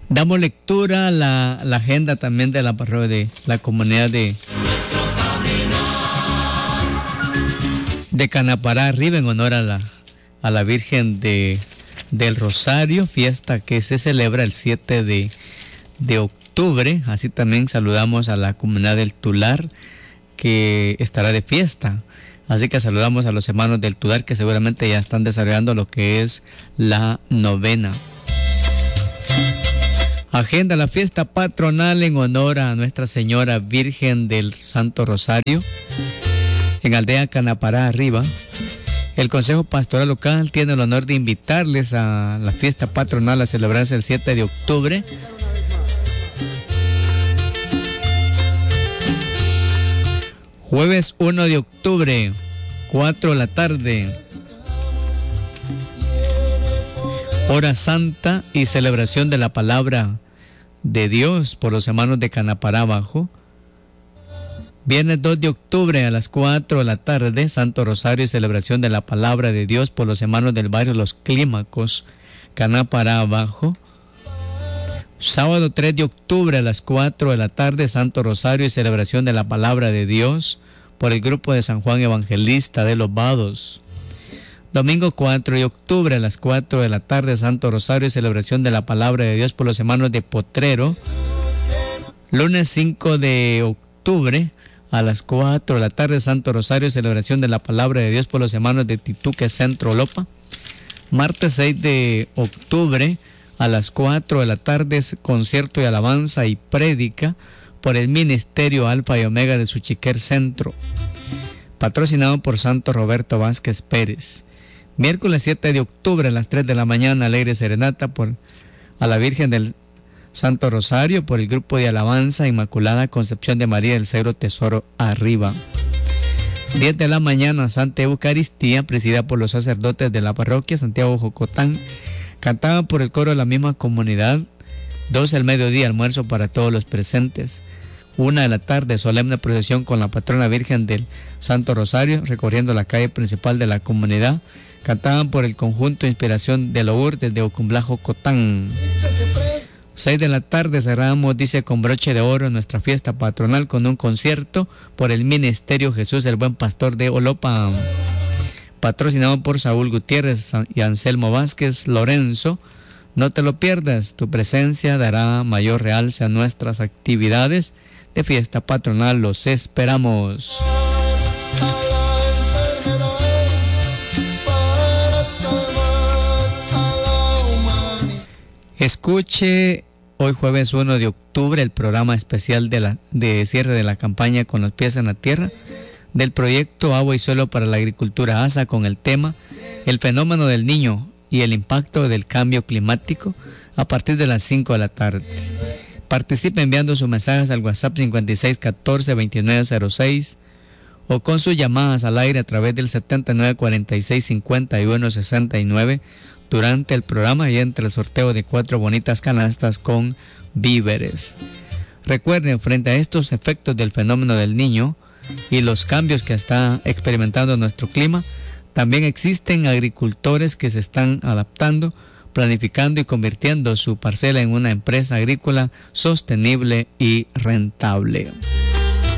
Damos lectura a la agenda también de la parroquia de la comunidad de Canapará arriba, en honor a la Virgen del Rosario, fiesta que se celebra el 7 de octubre. Así también saludamos a la comunidad del Tular, que estará de fiesta. Así que saludamos a los hermanos del Tular, que seguramente ya están desarrollando lo que es la novena. Agenda: la fiesta patronal en honor a Nuestra Señora Virgen del Santo Rosario en Aldea Canapará arriba. El Consejo Pastoral Local tiene el honor de invitarles a la fiesta patronal a celebrarse el 7 de octubre. Jueves 1 de octubre, 4 de la tarde. Hora santa y celebración de la palabra de Dios por los hermanos de Canapará abajo. Viernes 2 de octubre a las 4 de la tarde, Santo Rosario y celebración de la palabra de Dios por los hermanos del barrio Los Clímacos, Canapará abajo. Sábado 3 de octubre a las 4 de la tarde, Santo Rosario y celebración de la palabra de Dios por el grupo de San Juan Evangelista de Los Vados. Domingo 4 de octubre a las 4 de la tarde, Santo Rosario y celebración de la palabra de Dios por los hermanos de Potrero. Lunes 5 de octubre a las 4 de la tarde, Santo Rosario y celebración de la palabra de Dios por los hermanos de Tituque Centro Lopa. Martes 6 de octubre a las 4 de la tarde, concierto y alabanza y prédica por el Ministerio Alfa y Omega de Suchiquer Centro, patrocinado por Santo Roberto Vázquez Pérez. Miércoles 7 de octubre a las 3 de la mañana, alegre serenata a la Virgen del Santo Rosario por el grupo de alabanza Inmaculada Concepción de María del Cedro Tesoro arriba. 10 de la mañana, Santa Eucaristía, presidida por los sacerdotes de la parroquia Santiago Jocotán, cantada por el coro de la misma comunidad. 12 del mediodía, almuerzo para todos los presentes. 1 de la tarde, solemne procesión con la patrona Virgen del Santo Rosario, recorriendo la calle principal de la comunidad, cantaban por el conjunto Inspiración de Lourdes de Ocumblajo Cotán. 6 de la tarde cerramos, dice, con broche de oro nuestra fiesta patronal con un concierto por el Ministerio Jesús el Buen Pastor de Olopa, patrocinado por Saúl Gutiérrez y Anselmo Vázquez Lorenzo. No te lo pierdas, tu presencia dará mayor realce a nuestras actividades de fiesta patronal. Los esperamos. Escuche hoy jueves 1 de octubre el programa especial de cierre de la campaña Con los pies en la tierra del proyecto Agua y Suelo para la Agricultura ASA, con el tema El fenómeno del niño y el impacto del cambio climático, a partir de las 5 de la tarde. Participe enviando sus mensajes al WhatsApp 5614-2906 o con sus llamadas al aire a través del 7946-5169 durante el programa y entre el sorteo de 4 bonitas canastas con víveres. Recuerden, frente a estos efectos del fenómeno del niño y los cambios que está experimentando nuestro clima, también existen agricultores que se están adaptando, planificando y convirtiendo su parcela en una empresa agrícola sostenible y rentable.